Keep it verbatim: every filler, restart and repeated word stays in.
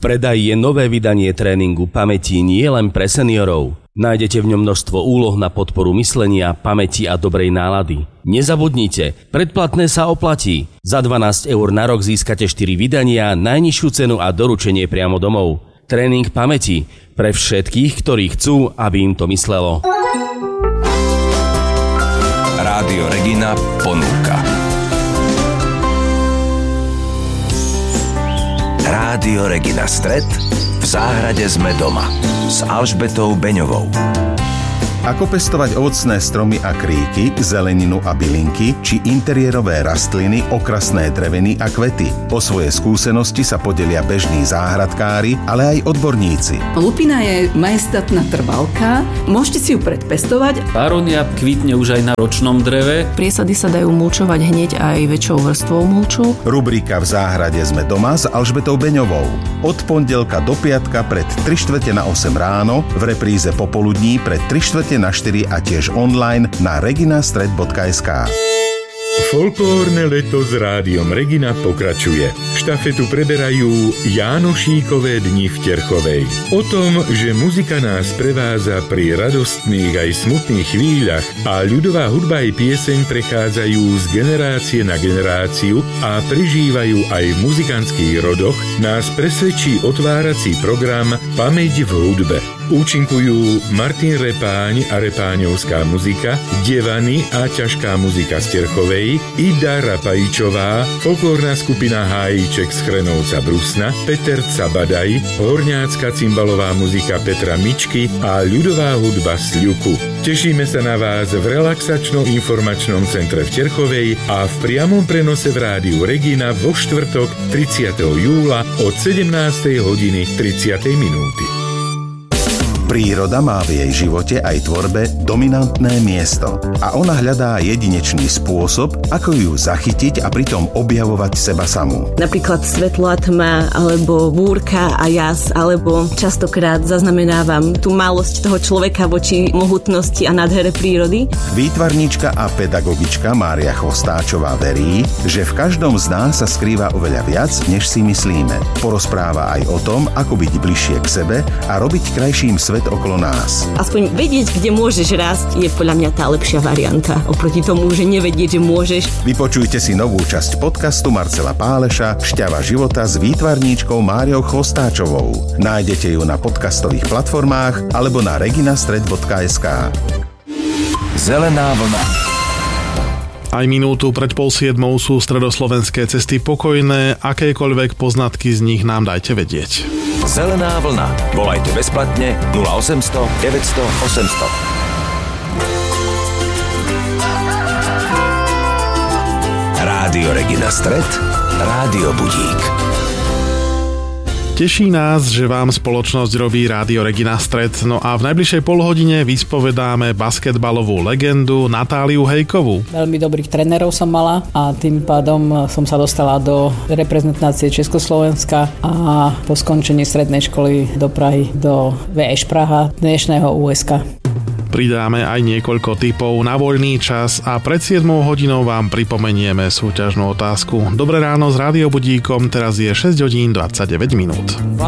predaji je nové vydanie tréningu pamäti nie len pre seniorov. Nájdete v ňom množstvo úloh na podporu myslenia, pamäti a dobrej nálady. Nezabudnite, predplatné sa oplatí. Za dvanásť eur na rok získate štyri vydania, najnižšiu cenu a doručenie priamo domov. Tréning pamäti pre všetkých, ktorí chcú, aby im to myslelo. Rádio Regina ponúka. Rádio Regina Stred. V záhrade sme doma s Alžbetou Beňovou. Ako pestovať ovocné stromy a kríky, zeleninu a bylinky, či interiérové rastliny, okrasné dreviny a kvety. O svoje skúsenosti sa podelia bežní záhradkári, ale aj odborníci. Lupina je majestátna trvalka, môžete si ju predpestovať. Baronia kvitne už aj na ročnom dreve. Priesady sa dajú mulčovať hneď aj väčšou vrstvou mulču. Rubrika V záhrade sme doma s Alžbetou Beňovou. Od pondelka do piatka pred tri štvrte na osem ráno, v repríze popoludní pred tri štvrte na štyri a tiež online na reginastred bodka es ká. Folklórne leto s rádiom Regina pokračuje. Štafetu preberajú Jánošíkové dni v Terchovej. O tom, že muzika nás prevádza pri radostných aj smutných chvíľach a ľudová hudba aj pieseň prechádzajú z generácie na generáciu a prežívajú aj v muzikantských rodoch, nás presvedčí otvárací program Pamäť v hudbe. Účinkujú Martin Repáň a repáňovská muzika, Devany a ťažká muzika z Terchovej, Ida Rapajčová, folklórna skupina Hájíček z Chrenovca Brusna, Peter Cabadaj, horňácka cymbalová muzika Petra Mičky a ľudová hudba z Ľuku. Tešíme sa na vás v relaxačno-informačnom centre v Terchovej a v priamom prenose v rádiu Regina vo štvrtok tridsiateho júla od sedemnástej hodiny tridsať minúty. Príroda má v jej živote aj tvorbe dominantné miesto a ona hľadá jedinečný spôsob, ako ju zachytiť a pritom objavovať seba samú. Napríklad svetlo a tma, alebo búrka a jas, alebo častokrát zaznamenávam tú malosť toho človeka voči mohutnosti a nádhere prírody. Výtvarníčka a pedagogička Mária Chvostáčová verí, že v každom z nás sa skrýva oveľa viac, než si myslíme. Porozpráva aj o tom, ako byť bližšie k sebe a robiť krajším svet okolo nás. Aspoň vedieť, kde môžeš rásť, je podľa mňa tá lepšia varianta. Oproti tomu, že nevedieť, že môžeš. Vypočujte si novú časť podcastu Marcela Páleša Šťava života s výtvarníčkou Máriou Chvostáčovou. Nájdete ju na podcastových platformách alebo na reginastred bodka es ká. Zelená vlna. Aj minútu pred pol siedmou sú stredoslovenské cesty pokojné, akékoľvek poznatky z nich nám dajte vedieť. Zelená vlna. Volajte bezplatne nula osemsto deväťsto osemsto. Rádio Regina Stred, Rádio Budík. Teší nás, že vám spoločnosť robí Rádio Regina Stred, no a v najbližšej polhodine vyspovedáme basketbalovú legendu Natáliu Hejkovú. Veľmi dobrých trénerov som mala a tým pádom som sa dostala do reprezentácie Československa a po skončení strednej školy do Prahy do vé eš Praha, dnešného ú es ká. Pridáme aj niekoľko tipov na voľný čas a pred siedmou hodinou vám pripomenieme súťažnú otázku. Dobré ráno s Rádio Budíkom, teraz je šesť hodín dvadsaťdeväť minút.